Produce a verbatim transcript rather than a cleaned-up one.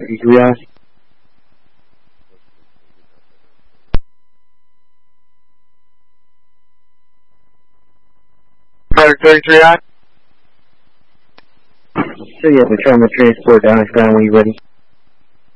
thirty-three I. thirty-three I. So yeah, we're trying to transport down to ground when you're ready.